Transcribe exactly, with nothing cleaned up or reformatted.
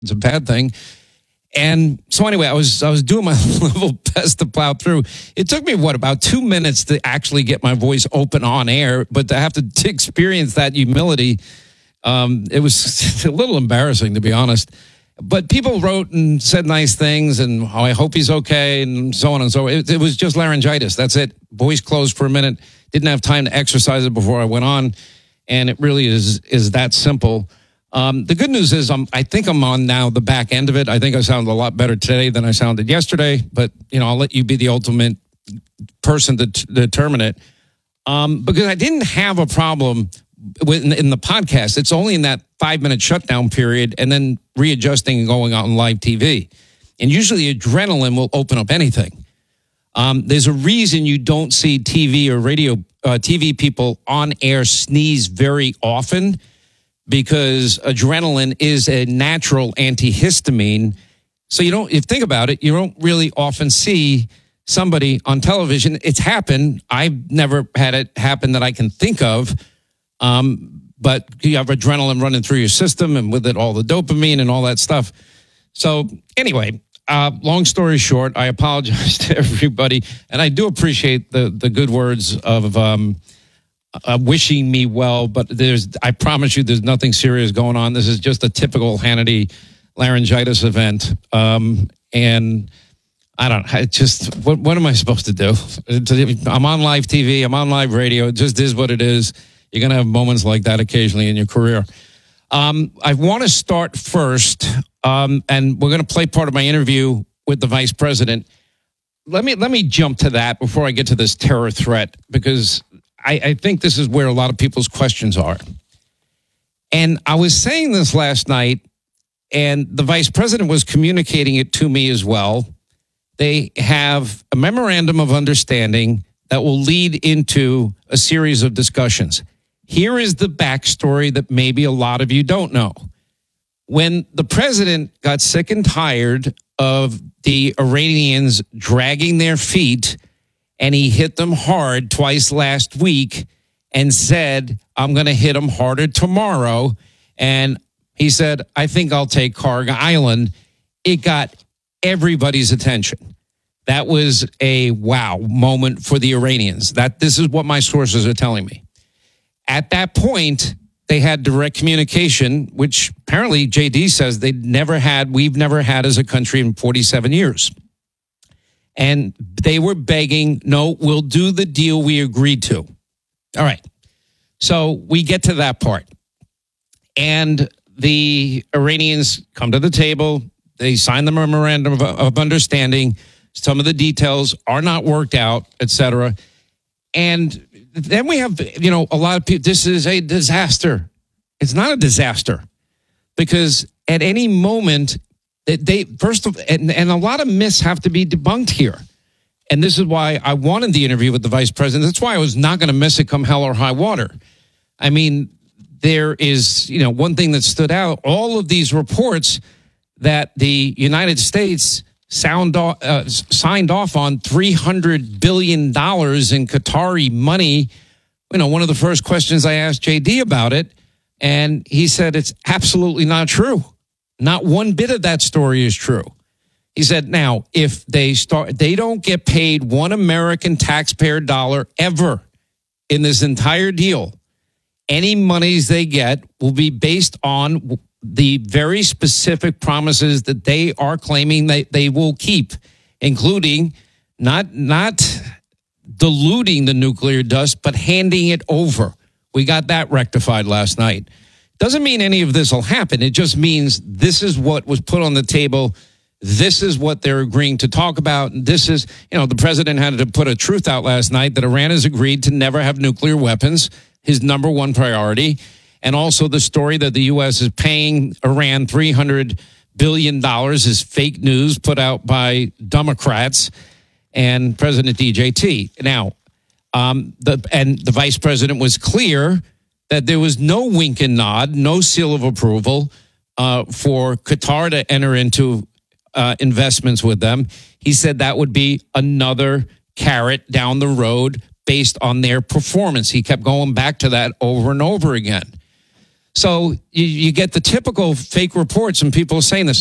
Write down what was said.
It's a bad thing. And so anyway, I was I was doing my level best to plow through. It took me, what, about two minutes to actually get my voice open on air, but to have to t- experience that humility, um, it was a little embarrassing, to be honest. But people wrote and said nice things, and oh, I hope he's okay, and so on and so on. It, it was just laryngitis. That's it. Voice closed for a minute. Didn't have time to exercise it before I went on, and it really is is that simple. Um, the good news is I'm, I think I'm on now the back end of it. I think I sound a lot better today than I sounded yesterday, but, you know, I'll let you be the ultimate person to t- determine it. Um, because I didn't have a problem with, in, in the podcast. It's only in that five-minute shutdown period and then readjusting and going out on live T V. And usually adrenaline will open up anything. Um, there's a reason you don't see T V or radio, uh, T V people on air sneeze very often, because adrenaline is a natural antihistamine. So you don't, if you think about it, you don't really often see somebody on television. It's happened. I've never had it happen that I can think of. Um, but you have adrenaline running through your system, and with it all the dopamine and all that stuff. So anyway, uh, long story short, I apologize to everybody. And I do appreciate the, the good words of, um, Uh, wishing me well, but there's, I promise you, there's nothing serious going on. This is just a typical Hannity laryngitis event. Um, and I don't, I just, what, what am I supposed to do? I'm on live T V, I'm on live radio. It just is what it is. You're going to have moments like that occasionally in your career. Um, I want to start first, um, and we're going to play part of my interview with the vice president. Let me, let me jump to that before I get to this terror threat, because I, I think this is where a lot of people's questions are. And I was saying this last night, and the vice president was communicating it to me as well. They have a memorandum of understanding that will lead into a series of discussions. Here is the backstory that maybe a lot of you don't know. When the president got sick and tired of the Iranians dragging their feet, and he hit them hard twice last week and said, I'm going to hit them harder tomorrow. And he said, I think I'll take Kharg Island. It got everybody's attention. That was a wow moment for the Iranians. That this is what my sources are telling me. At that point, they had direct communication, which apparently J D says they'd never had, we've never had as a country in forty-seven years. And they were begging, no, we'll do the deal we agreed to. All right. So we get to that part. And the Iranians come to the table. They sign the memorandum of, of understanding. Some of the details are not worked out, et cetera. And then we have, you know, a lot of people, this is a disaster. It's not a disaster, because at any moment, They first of and, and a lot of myths have to be debunked here. And this is why I wanted the interview with the vice president. That's why I was not going to miss it come hell or high water. I mean, there is, you know, one thing that stood out, all of these reports that the United States sound off, uh, signed off on three hundred billion dollars in Qatari money. You know, one of the first questions I asked J D about it, and he said it's absolutely not true. Not one bit of that story is true. He said, now, if they start, they don't get paid one American taxpayer dollar ever in this entire deal. Any monies they get will be based on the very specific promises that they are claiming that they will keep, including not, not diluting the nuclear dust, but handing it over. We got that rectified last night. Doesn't mean any of this will happen. It just means this is what was put on the table. This is what they're agreeing to talk about. This is, you know, the president had to put a truth out last night that Iran has agreed to never have nuclear weapons, his number one priority. And also the story that the U S is paying Iran three hundred billion dollars is fake news put out by Democrats and President D J T. Now, um, the and the vice president was clear that there was no wink and nod, no seal of approval uh, for Qatar to enter into uh, investments with them. He said that would be another carrot down the road based on their performance. He kept going back to that over and over again. So you, you get the typical fake reports, and people are saying this.